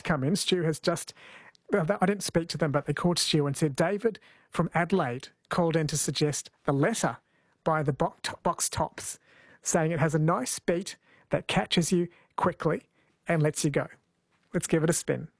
come in. Stu has just... I didn't speak to them, but they called Stu and said David from Adelaide called in to suggest the Letter by the Box Tops, saying it has a nice beat that catches you quickly and lets you go. Let's give it a spin.